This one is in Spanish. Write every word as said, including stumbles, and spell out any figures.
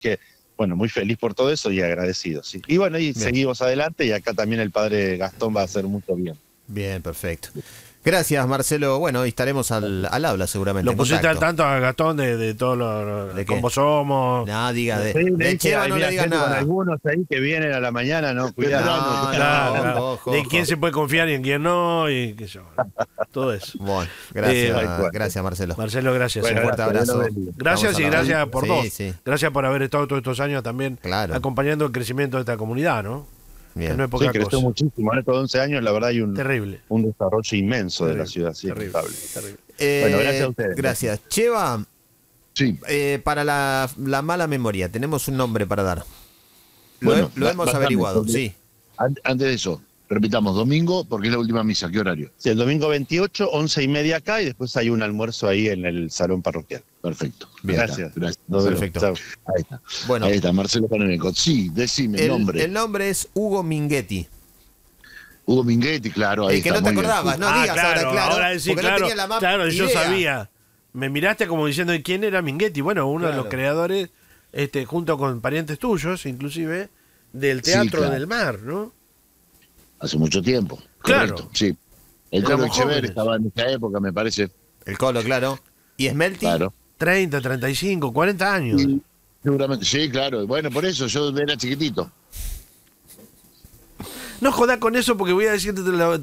que, bueno, muy feliz por todo eso y agradecido, sí. Y bueno, y bien, seguimos adelante y acá también el padre Gastón va a hacer mucho bien. Bien, perfecto. Gracias, Marcelo. Bueno, y estaremos al, al habla seguramente. Lo pusiste al tanto a Gastón de, de todo lo de cómo somos. No, diga, de, sí, de Cheva no le digas nada. Con algunos ahí que vienen a la mañana, no, cuidado. No, no, claro, no, claro. Ojo, de ojo. quién se puede confiar y en quién no, y qué yo. Todo eso. Bueno, gracias, eh, gracias, Marcelo. Marcelo, gracias. Bueno, un fuerte abrazo. Gracias y gracias por sí, dos. Sí. Gracias por haber estado todos estos años también claro. acompañando el crecimiento de esta comunidad, ¿no? Bien. No es poca sí, creció cosa. muchísimo. En estos once años, la verdad, hay un, terrible. un desarrollo inmenso terrible. de la ciudad. Sí, terrible. terrible. Eh, bueno, gracias a ustedes. Gracias. Cheva, sí. eh, para la, la mala memoria, tenemos un nombre para dar. Lo, bueno, he, lo hemos averiguado, sí. Antes de eso, repitamos, domingo, porque es la última misa. ¿Qué horario? Sí, el domingo veintiocho, once y media acá, y después hay un almuerzo ahí en el salón parroquial. Perfecto. Bien, gracias. gracias. No, perfecto. Chao. Ahí está. Bueno, ahí está, Marcelo Paneneco. Sí, decime el, el nombre. El nombre es Hugo Minghetti. Hugo Minghetti, claro. Ahí el que está, no te acordabas, bien. no ah, digas claro, ahora, claro. Ahora sí, porque claro, no tenía la más claro, yo idea. sabía. Me miraste como diciendo quién era Minghetti. Bueno, uno claro. de los creadores, este, junto con parientes tuyos, inclusive, del Teatro sí, claro. del Mar, ¿no? Hace mucho tiempo. Claro. Correcto, sí. El Colo Echever estaba en esa época, me parece. El Colo, claro. ¿Y Smelty? Claro. treinta, treinta y cinco, cuarenta años. Sí, seguramente, sí, claro. Bueno, por eso yo era chiquitito. No jodas con eso porque voy a decirte la,